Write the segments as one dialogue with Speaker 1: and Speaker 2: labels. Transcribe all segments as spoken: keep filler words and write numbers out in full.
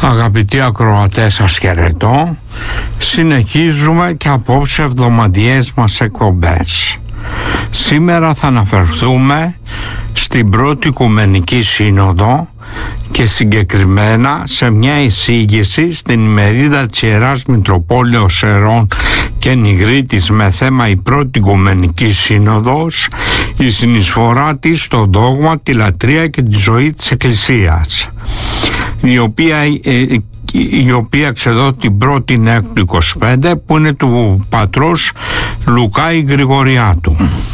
Speaker 1: Αγαπητοί ακροατές, σας χαιρετώ. Συνεχίζουμε και απόψε εβδομαδιαίες μας εκπομπές. Σήμερα θα αναφερθούμε στην πρώτη Οικουμενική Σύνοδο και συγκεκριμένα σε μια εισήγηση στην ημερίδα της Ιεράς Μητροπόλεως Σερών και Νιγρίτης με θέμα η πρώτη Οικουμενική Σύνοδος, η συνεισφορά της στο δόγμα, τη λατρεία και τη ζωή της Εκκλησίας, η οποία, ε, η οποία ξεδώ την πρώτη Έκτου είκοσι πέντε, που είναι του πατρός Λουκάη Γρηγοριάτου.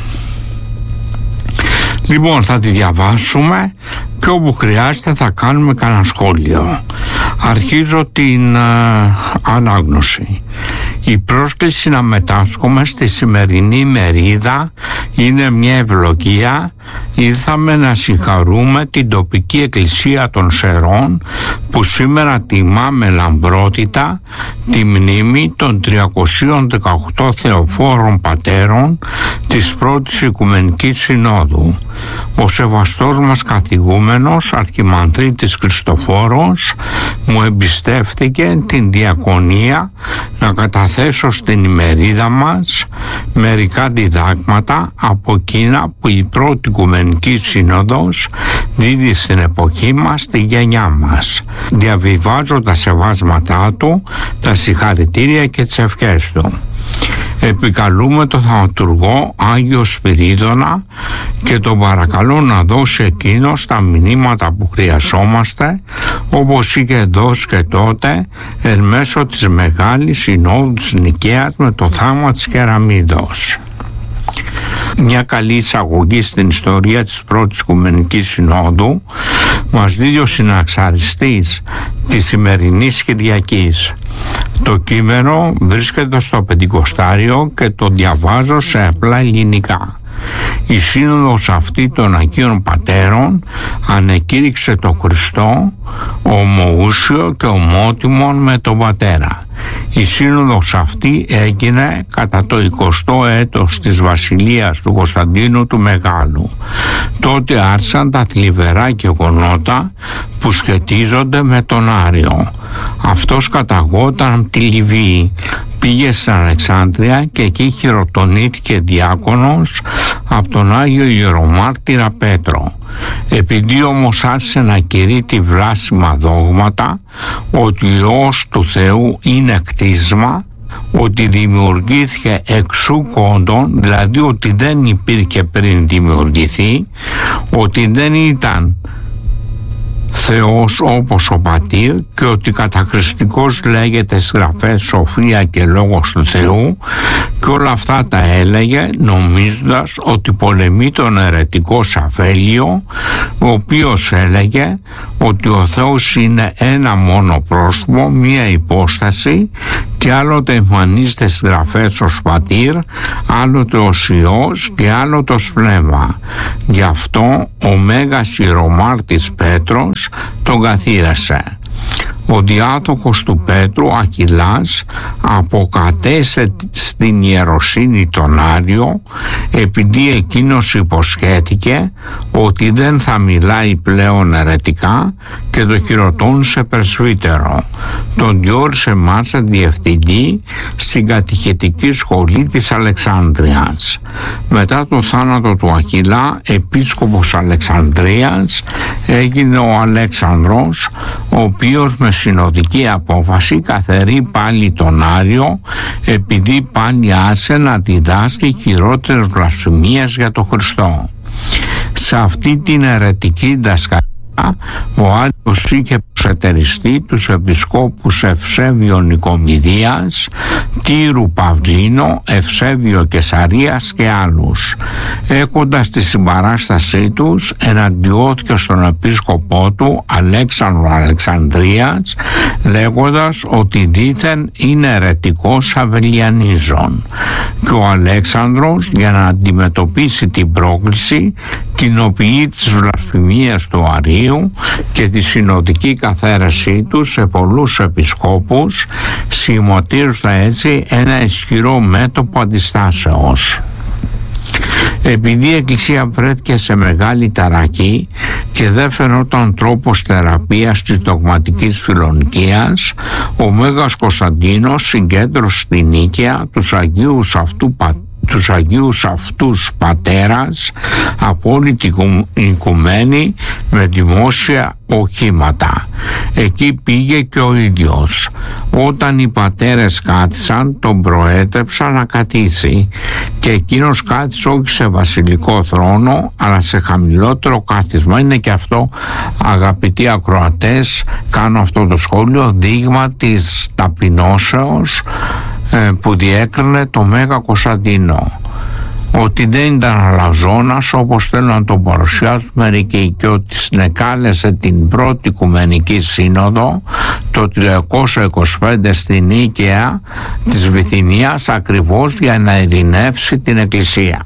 Speaker 1: Λοιπόν, θα τη διαβάσουμε και όπου χρειάζεται θα κάνουμε κανένα σχόλιο. Αρχίζω την ε, ανάγνωση. Η πρόσκληση να μετάσχουμε στη σημερινή μερίδα είναι μια ευλογία. Ήρθαμε να συγχαρούμε την τοπική εκκλησία των Σερών, που σήμερα τιμά με λαμπρότητα τη μνήμη των τριακοσίων δεκαοκτώ θεοφόρων πατέρων της πρώτης Οικουμενικής Συνόδου. Ο σεβαστός μας καθηγούμενος Αρχιμανδρίτης Χριστοφόρος μου εμπιστεύτηκε την διακονία να καταθέσω στην ημερίδα μας μερικά διδάγματα από εκείνα που η πρώτη Οικουμενική Σύνοδος δίδει στην εποχή μας, στη γενιά μας. Διαβιβάζω τα σεβάσματά του, τα συγχαρητήρια και τις ευχές του. Επικαλούμε τον θαυματουργό Άγιο Σπυρίδωνα και τον παρακαλώ να δώσει εκείνος τα μηνύματα που χρειαζόμαστε, όπως είχε δώσει και τότε εν μέσω της Μεγάλης Συνόδου της Νικαίας με το θαύμα της Κεραμίδος. Μια καλή εισαγωγή στην ιστορία της πρώτης Οικουμενικής Συνόδου μας δίδει ο συναξαριστής της σημερινής Κυριακής. Το κείμενο βρίσκεται στο Πεντηκοστάριο και το διαβάζω σε απλά ελληνικά. Η σύνοδος αυτή των Αγίων Πατέρων ανεκήρυξε τον Χριστό ομοούσιο και ομότιμον με τον Πατέρα. Η σύνοδος αυτή έγινε κατά το εικοστό έτος της βασιλείας του Κωνσταντίνου του Μεγάλου. Τότε άρχισαν τα θλιβερά γεγονότα που σχετίζονται με τον Άριο. Αυτός καταγόταν από τη Λιβύη, πήγε στην Αλεξάνδρεια και εκεί χειροτονήθηκε διάκονος από τον Άγιο Ιερομάρτυρα Πέτρο. Επειδή όμως άρχισε να κηρύττει βλάσιμα δόγματα, ότι ο Υιός του Θεού είναι κτίσμα, ότι δημιουργήθηκε εξού κόντων, δηλαδή ότι δεν υπήρχε πριν δημιουργηθεί, ότι δεν ήταν Θεός όπως ο Πατήρ και ότι καταχρηστικός λέγεται στις γραφές σοφία και λόγος του Θεού, και όλα αυτά τα έλεγε νομίζοντας ότι πολεμεί τον αιρετικό Σαβέλιο, ο οποίος έλεγε ότι ο Θεός είναι ένα μόνο πρόσωπο, μία υπόσταση, και άλλοτε εμφανίζεται στις γραφές ως Πατήρ, άλλοτε ως Υιός και άλλοτε ως Πνεύμα. Γι' αυτό ο Μέγας Ιερομάρτης Πέτρος τον καθήρασε. Ο διάδοχος του Πέτρου, Αχιλλάς, αποκατέσε στην ιεροσύνη τον Άριο, επειδή εκείνος υποσχέθηκε ότι δεν θα μιλάει πλέον αιρετικά και το χειροτώνησε πρεσβύτερο. Τον διόρισε μάλιστα διευθυντή στην κατηχητική σχολή της Αλεξάνδρειας. Μετά το θάνατο του Αχιλλά, επίσκοπος Αλεξανδρίας έγινε ο Αλέξανδρος, ο οποίος με συνοδική απόφαση καθαιρεί πάλι τον Άριο, επειδή πάλι άρχισε να διδάσκει χειρότερες βλασφημίες για τον Χριστό. Σε αυτή την αιρετική δασκαλία ο Άριος είχε προσετεριστεί τους επισκόπους Ευσέβιο Νικομιδίας, Τύρου Παυλίνο, Ευσέβιο Κεσαρίας και άλλους. Έχοντας τη συμπαράστασή τους, εναντιώθηκε στον επίσκοπό του Αλέξανδρο Αλεξανδρίας, λέγοντας ότι δήθεν είναι αιρετικός Αβελιανίζων. Και ο Αλέξανδρος, για να αντιμετωπίσει την πρόκληση, κοινοποιεί τις βλασφημίες του Αρίου και τη συνοδική καθαίρεσή του σε πολλούς επισκόπους, σηματίζοντας έτσι ένα ισχυρό μέτωπο αντιστάσεως. Επειδή η Εκκλησία βρέθηκε σε μεγάλη ταρακή και δεν φαινόταν τρόπος θεραπείας της δογματικής φιλονικίας, ο Μέγας Κωνσταντίνος συγκέντρωσε στην Νίκαια τους Αγίους αυτού πατέρες τους Αγίους αυτούς πατέρας από όλη την οικουμένη με δημόσια οχήματα. Εκεί πήγε και ο ίδιος. Όταν οι πατέρες κάθισαν, τον προέτρεψαν να κατήσει και εκείνος κάθισε όχι σε βασιλικό θρόνο αλλά σε χαμηλότερο κάθισμα. Είναι και αυτό, αγαπητοί ακροατές, κάνω αυτό το σχόλιο, δείγμα της ταπεινώσεως που διέκρινε το Μέγα Κωνσταντίνο, ότι δεν ήταν αλαζόνας όπως θέλουν να τον παρουσιάσουν μερικοί και ότι συνεκάλεσε την πρώτη Οικουμενική Σύνοδο το τριακόσια είκοσι πέντε στη Νίκαια της Βυθινίας ακριβώς για να ειρηνεύσει την Εκκλησία.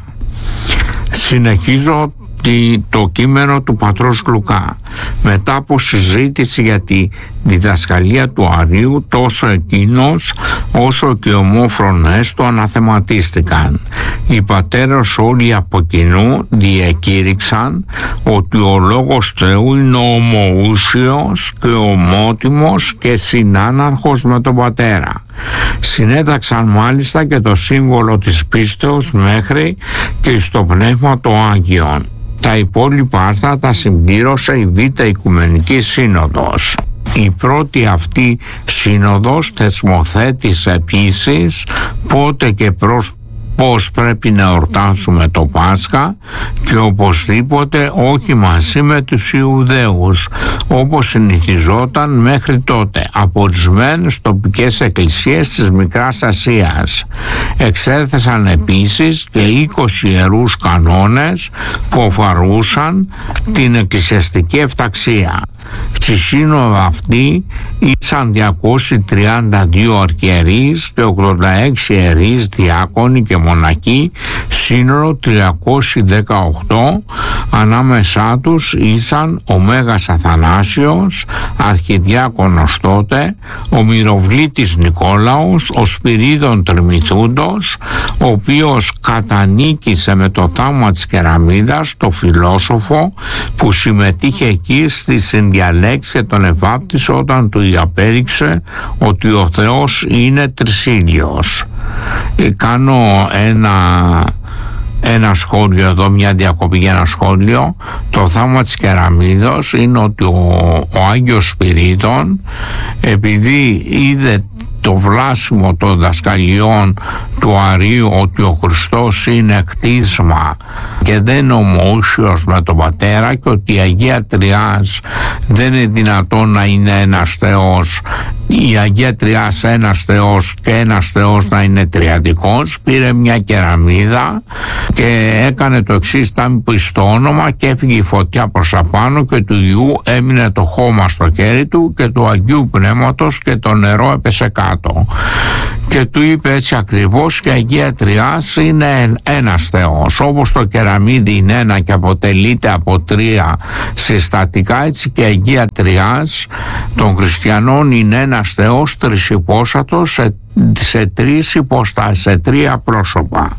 Speaker 1: Συνεχίζω το κείμενο του πατρός Λουκά. Μετά από συζήτηση για τη διδασκαλία του Αρείου, τόσο εκείνος όσο και οι ομόφρονες του αναθεματίστηκαν. Οι πατέρες όλοι από κοινού διακήρυξαν ότι ο Λόγος Θεού είναι ομοούσιος και ομότιμος και συνάναρχος με τον Πατέρα. Συνέταξαν μάλιστα και το σύμβολο της πίστεως μέχρι και στο Πνεύμα των Άγιων. Τα υπόλοιπα άρθρα τα συμπλήρωσε η Β' Οικουμενική Σύνοδος. Η πρώτη αυτή σύνοδος θεσμοθέτησε επίσης πότε και προς πώς πρέπει να εορτάσουμε το Πάσχα και οπωσδήποτε όχι μαζί με τους Ιουδαίους όπως συνηθιζόταν μέχρι τότε από ορισμένες τοπικές εκκλησίες της Μικράς Ασίας. Εξέθεσαν επίσης και είκοσι ιερούς κανόνες που αφορούσαν την εκκλησιαστική εφταξία. Στη σύνοδο αυτή ήσαν διακόσιοι τριάντα δύο αρχιερείς και ογδόντα έξι ιερείς, διάκονοι και μοναχοί, σύνολο τριακόσιοι δεκαοκτώ. Ανάμεσά τους ήσαν ο Μέγας Αθανάσιος, αρχιδιάκονος τότε, ο Μυροβλήτης Νικόλαος, ο Σπυρίδων Τριμηθούντος, ο οποίος κατανίκησε με το θαύμα της κεραμίδας το φιλόσοφο που συμμετείχε εκεί στη συνδιαλέξη και τον ευάπτισε όταν του απέδειξε ότι ο Θεός είναι τρισήλιος. Κάνω ένα ένα σχόλιο εδώ, μια διακοπή για ένα σχόλιο. Το θαύμα της κεραμίδος είναι ότι ο, ο Άγιος Σπυρίδων, επειδή είδε το βλάσιμο των δασκαλιών του Αρείου ότι ο Χριστός είναι κτίσμα και δεν είναι ομοούσιος με τον Πατέρα και ότι η Αγία Τριάς δεν είναι δυνατόν να είναι ένας Θεός, η Αγία Τριάς ένας Θεός και ένας Θεός να είναι τριαδικός, πήρε μια κεραμίδα και έκανε το εξής τάμπι στο όνομα και έφυγε η φωτιά προς απάνω και του Ιού έμεινε το χώμα στο χέρι του και του Αγίου Πνεύματος και το νερό έπεσε κάτω. Και του είπε έτσι ακριβώς και η Αγία Τριάς είναι ένας Θεός. Όπως το κεραμίδι είναι ένα και αποτελείται από τρία συστατικά, έτσι και η Αγία Τριάς των χριστιανών είναι ένας Θεός τρισυπόστατος σε, σε τρεις υποστάσεις, σε τρία πρόσωπα.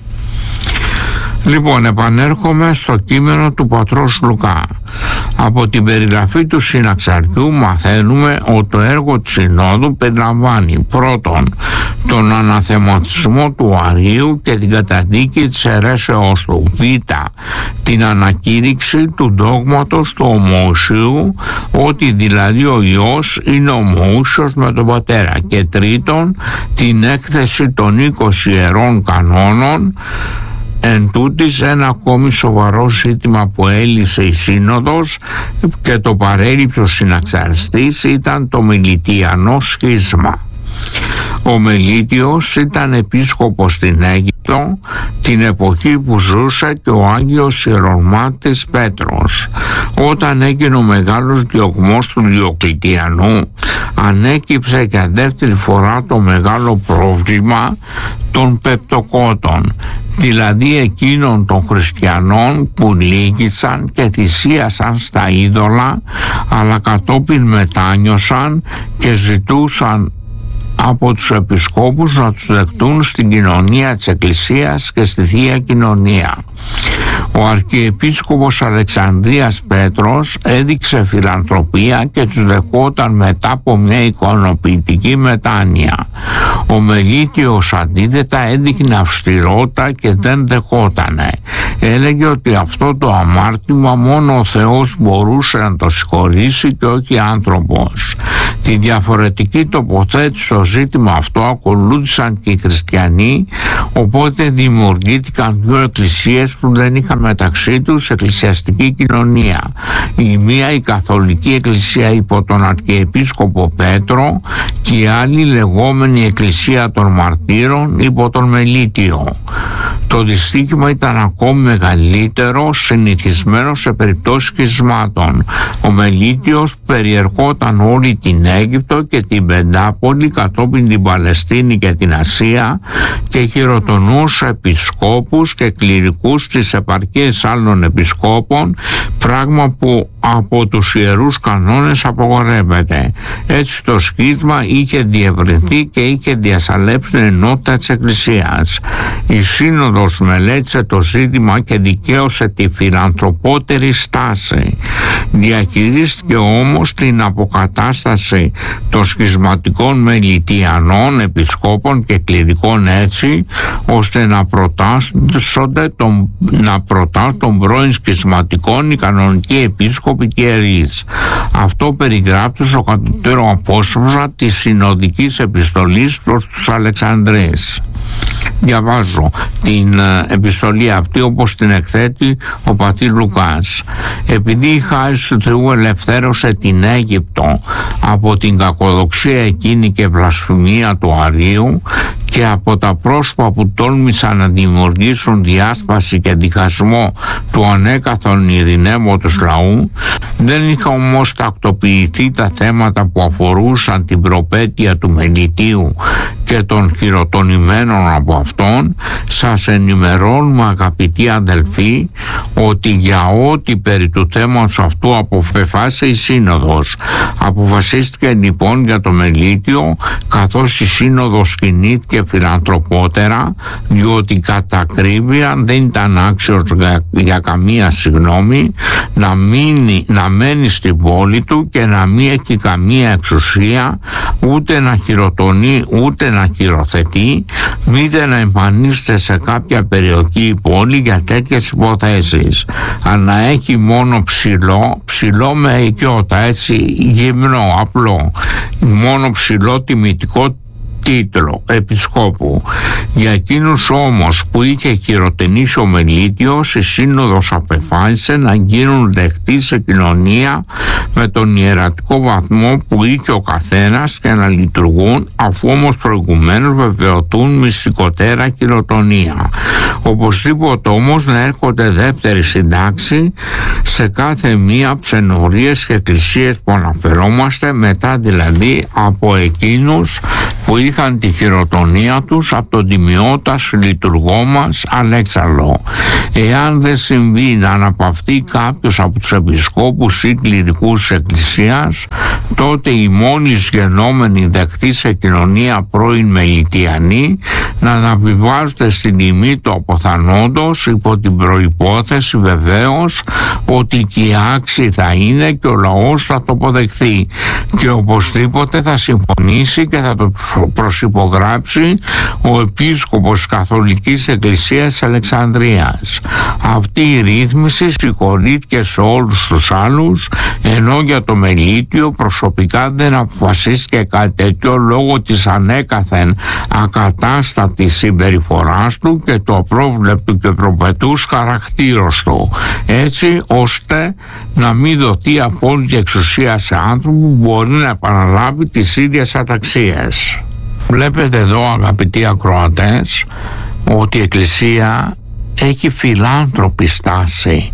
Speaker 1: Λοιπόν, επανέρχομαι στο κείμενο του πατρός Λουκά. Από την περιγραφή του συναξαριού μαθαίνουμε ότι το έργο της Συνόδου περιλαμβάνει πρώτον τον αναθεματισμό του Αρείου και την καταδίκη της αιρέσεώς του, β. την ανακήρυξη του δόγματος του ομοουσίου, ότι δηλαδή ο Υιός είναι ομοούσιος με τον Πατέρα, και τρίτον την έκθεση των είκοσι ιερών κανόνων. Εν τούτης, ένα ακόμη σοβαρό ζήτημα που έλυσε η Σύνοδος και το παρέλειψε ο συναξαριστής ήταν το Μελιτιανό σχίσμα. Ο Μελίτιος ήταν επίσκοπος στην Αίγυπτο την εποχή που ζούσε και ο Άγιος Ιερομάρτης Πέτρος. Όταν έγινε ο μεγάλος διωγμός του Διοκλητιανού, ανέκυψε για δεύτερη φορά το μεγάλο πρόβλημα των πεπτοκότων, δηλαδή εκείνων των χριστιανών που λύγησαν και θυσίασαν στα είδωλα, αλλά κατόπιν μετάνιωσαν και ζητούσαν από τους επισκόπους να τους δεχτούν στην κοινωνία της Εκκλησίας και στη Θεία Κοινωνία. Ο Αρχιεπίσκοπος Αλεξανδρίας Πέτρος έδειξε φιλανθρωπία και τους δεχόταν μετά από μια εικονοποιητική μετάνοια. Ο Μελίτιος αντίθετα έδειχνε αυστηρότητα και δεν δεχότανε. Έλεγε ότι αυτό το αμάρτημα μόνο ο Θεός μπορούσε να το συγχωρήσει και όχι άνθρωπος. Τη διαφορετική τοποθέτηση στο ζήτημα αυτό ακολούθησαν και οι χριστιανοί, οπότε δημιουργήθηκαν δύο εκκλησίες που δεν είχαν μεταξύ τους εκκλησιαστική κοινωνία. Η μία η Καθολική Εκκλησία υπό τον Αρχιεπίσκοπο Πέτρο και η άλλη λεγόμενη Εκκλησία των Μαρτύρων υπό τον Μελίτιο. Το δυστύχημα ήταν ακόμη μεγαλύτερο, συνηθισμένο σε περιπτώσεις σχισμάτων. Ο Μελίτιος περιερχόταν όλη την Αίγυπτο και την Πεντάπολη, κατόπιν την Παλαιστίνη και την Ασία, και χειροτονούσε επισκόπους και κληρικούς στις επαρχίες άλλων επισκόπων, πράγμα που από τους ιερούς κανόνες απαγορεύεται. Έτσι το σχίσμα είχε διευρυνθεί και είχε διασαλέψει την ενότητα της Εκκλησίας. Η Σύνοδος μελέτησε το ζήτημα και δικαίωσε τη φιλανθρωπότερη στάση. Διαχειρίστηκε όμως την αποκατάσταση των σχισματικών μελιτιανών επισκόπων και κληρικών έτσι ώστε να προτάσσονται τον, να προτάσσουν των πρώην σχισματικών οι κανονικοί επίσκοποι και ιερείς. Αυτό περιγράφει στο κατωτέρω απόσπασμα της συνοδικής επιστολής προς τους Αλεξανδρείς. Διαβάζω την επιστολή αυτή όπως την εκθέτει ο πατήρ Λουκάς. Επειδή η χάρις του Θεού ελευθέρωσε την Αίγυπτο από την κακοδοξία εκείνη και βλασφημία του Αρείου και από τα πρόσωπα που τόλμησαν να δημιουργήσουν διάσπαση και διχασμό του ανέκαθον ειρηνεύματος λαού, δεν είχαν όμως τακτοποιηθεί τα θέματα που αφορούσαν την προπέτεια του Μελιτίου και των χειροτονημένων από αυτόν. Σας ενημερώνουμε, αγαπητοί αδελφοί, ότι για ό,τι περί του θέματος αυτού αποφάσισε η Σύνοδος. Αποφασίστηκε λοιπόν για το Μελίτιο, καθώς η Σύνοδος κινήθηκε φιλανθρωπότερα, διότι κατά ακρίβεια δεν ήταν άξιος για, για καμία συγγνώμη να, μείνει, να μένει στην πόλη του και να μην έχει καμία εξουσία, ούτε να χειροτονεί ούτε να χειροθετεί, μήτε να εμφανίζεται σε κάποια περιοχή ή πόλη για τέτοιες υποθέσεις. Αν να έχει μόνο ψηλό, ψηλό με οικειότητα, έτσι γυμνό, απλό, μόνο ψηλό τιμητικό τίτλο επισκόπου. Για εκείνους όμως που είχε χειροτενήσει ο Μελίτιος, η Σύνοδος απεφάσισε να γίνουν δεχτοί σε κοινωνία με τον ιερατικό βαθμό που είχε ο καθένας και να λειτουργούν, αφού όμως προηγουμένως βεβαιωθούν μυστικότερα χειροτονία. Οπωσδήποτε όμως να έρχονται δεύτερη συντάξη σε κάθε μία από τις ενορίες και εκκλησίες που αναφερόμαστε, μετά δηλαδή από εκείνους που είχαν τη χειροτονία τους από τον τιμιώτας λειτουργό μας Αλέξανδρο. Εάν δεν συμβεί να αναπαυτεί κάποιος από τους επισκόπους ή κληρικούς της Εκκλησίας, τότε οι μόλις γενόμενοι δεκτοί σε κοινωνία πρώην Μελιτιανοί να αναβιβάζονται στην τιμή του αποθανόντος, υπό την προϋπόθεση βεβαίως ότι και οι άξιοι θα είναι και ο λαός θα το αποδεχθεί και οπωσδήποτε θα συμφωνήσει και θα το προσυπογράψει ο Επίσκοπος Καθολικής Εκκλησίας Αλεξανδρίας. Αυτή η ρύθμιση συγχωρήθηκε σε όλους τους άλλους, ενώ για το Μελίτιο προσωπικά δεν αποφασίστηκε κάτι τέτοιο λόγω της ανέκαθεν ακατάστατης συμπεριφοράς του και του απρόβλεπτου και προπετούς χαρακτήρος του, έτσι ώστε να μην δοθεί απόλυτη εξουσία σε άνθρωπο που μπορεί να επαναλάβει τις ίδιες αταξίες. Βλέπετε εδώ, αγαπητοί ακροατές, ότι η Εκκλησία έχει φιλάνθρωπη στάση,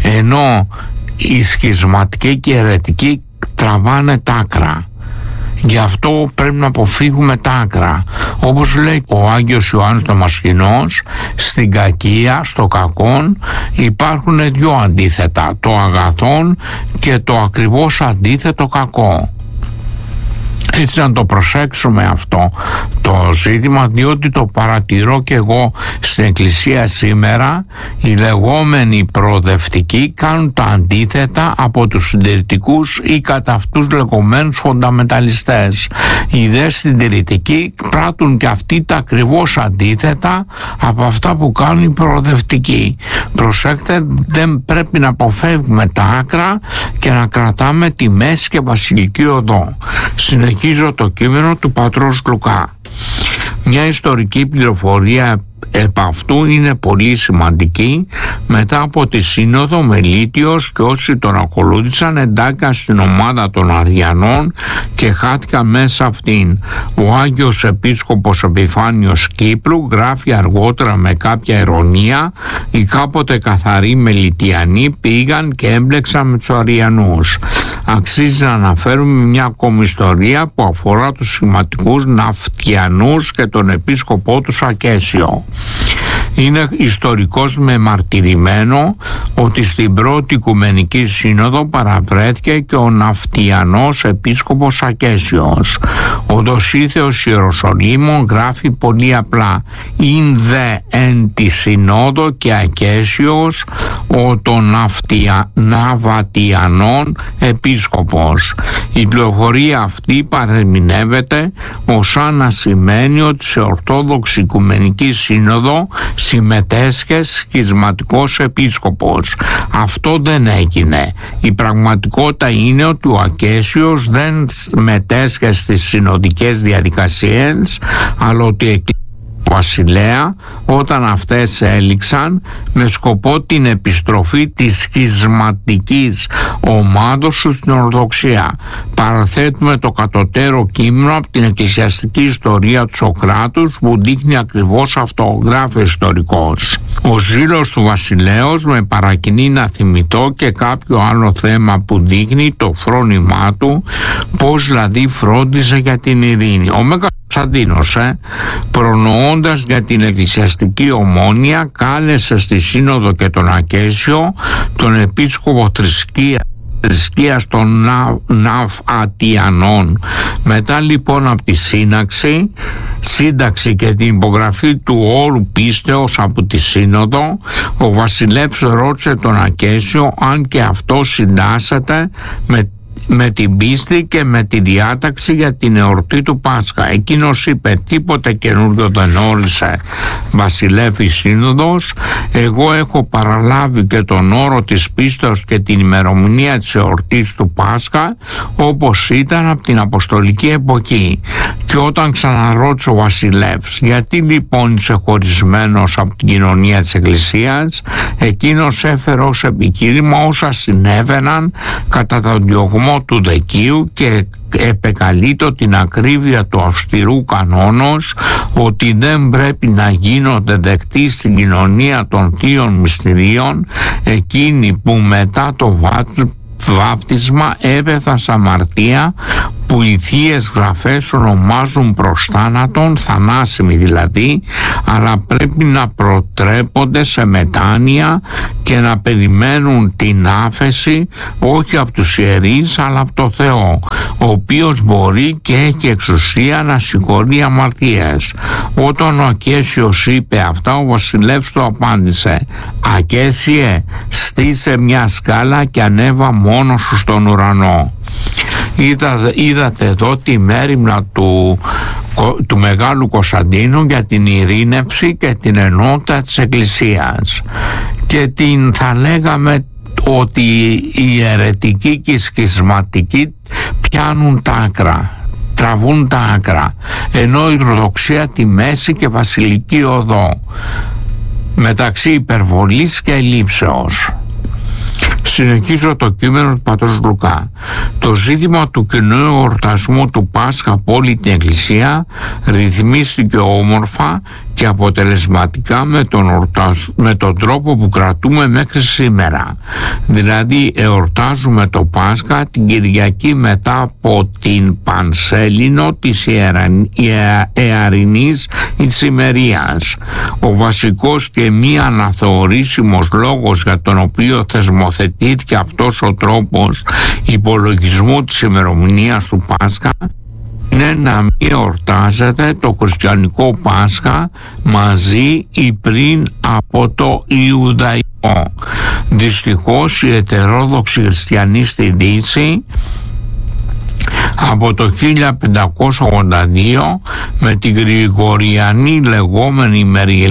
Speaker 1: ενώ οι σχισματικοί και οι αιρετικοί τραβάνε τ' άκρα. Γι' αυτό πρέπει να αποφύγουμε τα άκρα. Όπως λέει ο Άγιος Ιωάννης Δαμασκηνός, στην κακία, στο κακόν υπάρχουν δυο αντίθετα, το αγαθόν και το ακριβώς αντίθετο κακό. Έτσι να το προσέξουμε αυτό το ζήτημα, διότι το παρατηρώ και εγώ στην Εκκλησία σήμερα. Οι λεγόμενοι προοδευτικοί κάνουν τα αντίθετα από τους συντηρητικούς ή κατά αυτούς λεγόμενους φονταμεταλιστές. Οι δε συντηρητικοί πράττουν και αυτοί τα ακριβώς αντίθετα από αυτά που κάνουν οι προοδευτικοί. Προσέξτε, δεν πρέπει να αποφεύγουμε τα άκρα και να κρατάμε τη μέση και βασιλική οδό. Συνεχίζω το κείμενο του πατρός Λουκά. Μια ιστορική πληροφορία επ' αυτού είναι πολύ σημαντική. Μετά από τη σύνοδο, Μελίτιος και όσοι τον ακολούθησαν εντάκαν στην ομάδα των Αριανών και χάθηκαν μέσα αυτήν. Ο Άγιος Επίσκοπος Επιφάνιος Κύπρου γράφει αργότερα με κάποια ειρωνία: οι κάποτε καθαροί Μελιτιανοί πήγαν και έμπλεξαν με τους Αριανούς. Αξίζει να αναφέρουμε μια ακόμη ιστορία που αφορά τους σχηματικούς Ναυτιανούς και τον επίσκοπό τους Ακέσιο. Είναι ιστορικός μεμαρτυρημένο ότι στην πρώτη Οικουμενική Σύνοδο παραβρέθηκε και ο Ναυτιανός επίσκοπος Ακέσιος. Ο Δοσίθεος Ιεροσολύμων γράφει πολύ απλά: «Ειν δε εν τη Συνόδο και Ακέσιος ο των Ναυτια... Ναβατιανών επίσκοπος». Η πληροφορία αυτή παρεμηνεύεται ως να σημαίνει ότι σε Ορθόδοξη Οικουμενική Σύνοδο συμμετέσχε σχισματικός επίσκοπος. Αυτό δεν έγινε. Η πραγματικότητα είναι ότι ο Ακέσιος δεν μετέσχε στις συνοδικές διαδικασίες, αλλά ότι Βασιλέα όταν αυτές έληξαν με σκοπό την επιστροφή της σχισματικής ομάδος του στην Ορθοδοξία. Παραθέτουμε το κατωτέρω κείμενο από την εκκλησιαστική ιστορία του Σοκράτους που δείχνει ακριβώς αυτό, γράφει ο ιστορικός. Ο ζήλος του βασιλέως με παρακινεί να θυμηθώ και κάποιο άλλο θέμα που δείχνει το φρόνημά του, πώς δηλαδή φρόντιζε για την ειρήνη. Ο Μέγα Κωνσταντίνος, ε, προνοώντας για την εκκλησιαστική ομόνοια, κάλεσε στη Σύνοδο και τον Ακέσιο τον επίσκοπο θρησκεία θρησκείας των Ναβατιανών. Μετά λοιπόν από τη σύναξη, σύνταξη και την υπογραφή του όρου πίστεως από τη Σύνοδο, ο βασιλεύς ρώτησε τον Ακέσιο αν και αυτό συντάσσεται με με την πίστη και με τη διάταξη για την εορτή του Πάσχα. Εκείνος είπε: τίποτε καινούργιο δεν όρισε, βασιλεύει Σύνοδος. Εγώ έχω παραλάβει και τον όρο της πίστεως και την ημερομηνία της εορτής του Πάσχα όπως ήταν από την Αποστολική εποχή. Και όταν ξαναρώτησε ο βασιλεύς γιατί λοιπόν είσαι χωρισμένος από την κοινωνία της Εκκλησίας, εκείνος έφερε ως επιχείρημα όσα συνέβαιναν κατά τον διωγμό του Δεκίου και επεκαλείτο την ακρίβεια του αυστηρού κανόνος ότι δεν πρέπει να γίνονται δεκτοί στην κοινωνία των θείων μυστηρίων εκείνοι που μετά το βάπτισμα έπεθαν σ' αμαρτία που οι θείες γραφές ονομάζουν προς θάνατον, θανάσιμοι δηλαδή, αλλά πρέπει να προτρέπονται σε μετάνοια και να περιμένουν την άφεση όχι από τους ιερείς αλλά από το Θεό, ο οποίος μπορεί και έχει εξουσία να συγχωρεί αμαρτίες. Όταν ο Ακέσιος είπε αυτά, ο βασιλεύς του απάντησε: «Ακέσιε, στήσε μια σκάλα και ανέβα μόνος σου στον ουρανό». Είδα, είδατε εδώ τη μέριμνα του, του Μεγάλου Κωνσταντίνου για την ειρήνευση και την ενότητα της Εκκλησίας και την, θα λέγαμε ότι οι αιρετικοί και οι σχισματικοί πιάνουν τα άκρα, τραβούν τα άκρα, ενώ η Ορθοδοξία τη μέση και βασιλική οδό μεταξύ υπερβολής και ελλείψεως. Συνεχίζω το κείμενο του πατρός Λουκά. Το ζήτημα του κοινού εορτασμού του Πάσχα από όλη την Εκκλησία ρυθμίστηκε όμορφα και αποτελεσματικά με τον, ορτασ... με τον τρόπο που κρατούμε μέχρι σήμερα. Δηλαδή εορτάζουμε το Πάσχα την Κυριακή μετά από την Πανσέλινο της Εαρινής Ησημερίας. Ο βασικός και μη αναθεωρήσιμος λόγος για τον οποίο θεσμοθετήθηκε αυτός ο τρόπος υπολογισμού της ημερομηνίας του Πάσχα είναι να μην εορτάζεται το χριστιανικό Πάσχα μαζί ή πριν από το Ιουδαϊκό. Δυστυχώς οι ετερόδοξοι χριστιανοί στη Δύση από το χίλια πεντακόσια ογδόντα δύο με την γρηγοριανή λεγόμενη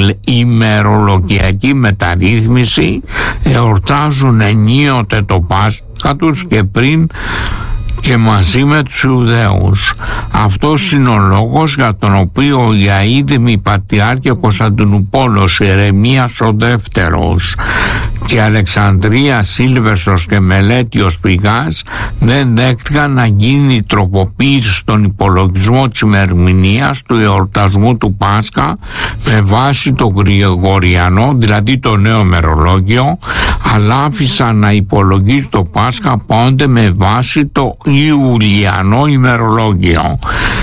Speaker 1: ημερολογιακή μεταρρύθμιση εορτάζουν ενίοτε το Πάσχα τους και πριν και μαζί με τους Ιουδαίους. Αυτός είναι ο λόγος για τον οποίο η αείδημη Πατριάρχη Κωνσταντινούπολος Ιερεμίας ο Δεύτερος και Αλεξανδρία Σίλβερστος και Μελέτιος Πηγάς δεν δέχτηκαν να γίνει τροποποίηση στον υπολογισμό της ημερομηνίας του εορτασμού του Πάσχα με βάση το Γρηγοριανό, δηλαδή το νέο ημερολόγιο, αλλά άφησαν να υπολογίζει το Πάσχα πάντα με βάση το Ιουλιανό ημερολόγιο.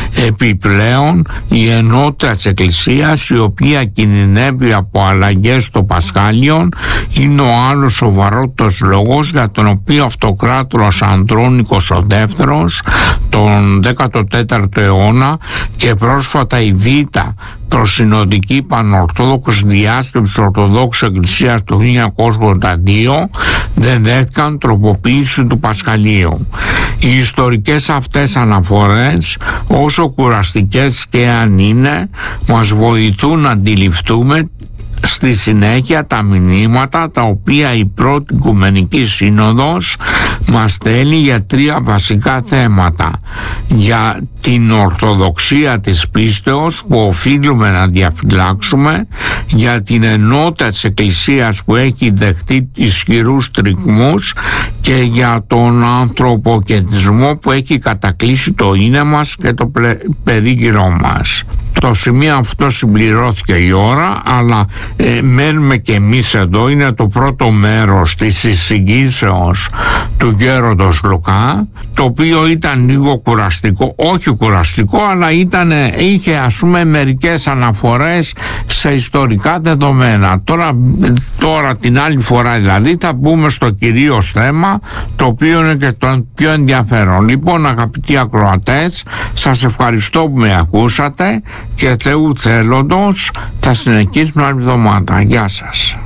Speaker 1: Επιπλέον η ενότητα της Εκκλησίας, η οποία κινδυνεύει από αλλαγές στο Πασχάλιον, είναι ο άλλος σοβαρότερος λόγος για τον οποίο ο αυτοκράτορας Ανδρώνικος ο Δεύτερος τον δέκατο τέταρτο αιώνα και πρόσφατα η Β' προσυνοδική πανορθόδοξη διάσκεψη της Ορθοδόξης Εκκλησίας το χίλια εννιακόσια ογδόντα δύο δεν δέχτηκαν τροποποίηση του Πασχαλίου. Οι ιστορικές αυτές αναφορές, όσο κουραστικές και αν είναι, μας βοηθούν να αντιληφθούμε στη συνέχεια τα μηνύματα τα οποία η πρώτη Οικουμενική Σύνοδος μας στέλνει για τρία βασικά θέματα: για την ορθοδοξία της πίστεως που οφείλουμε να διαφυλάξουμε, για την ενότητα της Εκκλησίας που έχει δεχτεί ισχυρούς τριγμούς και για τον ανθρωποκεντρισμό που έχει κατακλείσει το είναι μας και το περίγυρό μας. Το σημείο αυτό συμπληρώθηκε η ώρα, αλλά ε, μένουμε και εμείς εδώ. Είναι το πρώτο μέρος της εισηγήσεως του γέροντος Λουκά, το οποίο ήταν λίγο κουραστικό, όχι κουραστικό, αλλά ήταν, είχε ας πούμε μερικές αναφορές σε ιστορικά δεδομένα. Τώρα, τώρα την άλλη φορά δηλαδή θα μπούμε στο κυρίως θέμα, το οποίο είναι και το πιο ενδιαφέρον. Λοιπόν, αγαπητοί ακροατές, σας ευχαριστώ που με ακούσατε και Θεού θέλοντος θα συνεχίσουμε άλλη εβδομάδα. Γεια σας.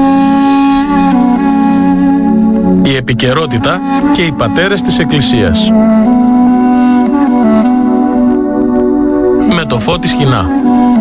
Speaker 2: Η επικαιρότητα και οι πατέρες της Εκκλησίας. Με το Φώτη Σκηνά.